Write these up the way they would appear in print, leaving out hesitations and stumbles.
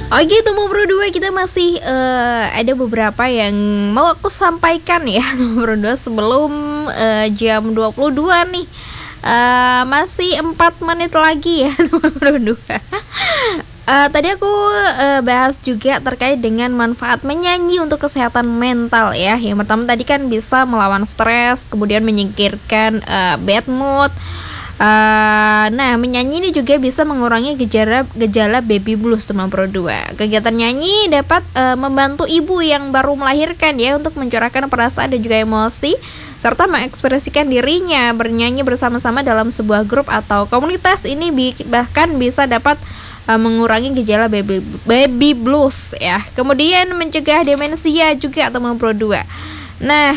Oke, Tumbuh Bro 2 kita masih ada beberapa yang mau aku sampaikan ya Tumbuh Bro 2 sebelum jam 22 nih. Masih 4 menit lagi ya Tumbuh Bro 2. Tadi aku bahas juga terkait dengan manfaat menyanyi untuk kesehatan mental ya. Yang pertama tadi kan bisa melawan stres, kemudian menyingkirkan bad mood. Nah, menyanyi ini juga bisa mengurangi gejala baby blues teman Pro 2. Kegiatan nyanyi dapat membantu ibu yang baru melahirkan ya untuk mencurahkan perasaan dan juga emosi serta mengekspresikan dirinya. Bernyanyi bersama-sama dalam sebuah grup atau komunitas ini bahkan bisa dapat mengurangi gejala baby blues ya. Kemudian mencegah demensia juga teman Pro 2. Nah,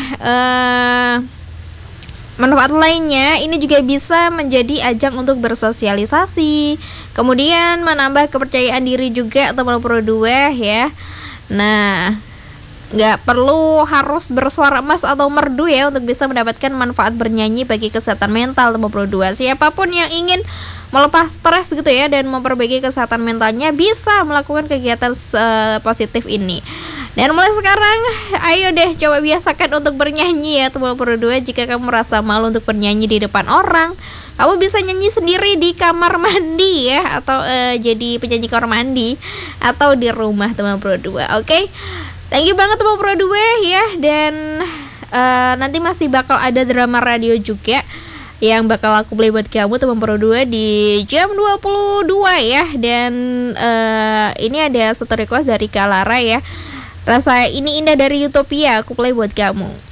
manfaat lainnya, ini juga bisa menjadi ajang untuk bersosialisasi, kemudian menambah kepercayaan diri juga teman Pro 2 ya. Nah, nggak perlu harus bersuara emas atau merdu ya untuk bisa mendapatkan manfaat bernyanyi bagi kesehatan mental teman Pro 2. Siapapun yang ingin melepas stres gitu ya dan memperbaiki kesehatan mentalnya bisa melakukan kegiatan positif ini. Dan mulai sekarang, ayo deh coba biasakan untuk bernyanyi ya teman Pro 2. Jika kamu merasa malu untuk bernyanyi di depan orang, kamu bisa nyanyi sendiri di kamar mandi ya, atau jadi penyanyi kamar mandi atau di rumah teman Pro 2. Oke? Thank you banget teman Pro 2 ya. Dan nanti masih bakal ada drama radio juga yang bakal aku play buat kamu teman Pro 2 di jam 22 ya. Dan ini ada satu request dari Kak Lara ya. Rasa ini indah dari Utopia, aku play buat kamu.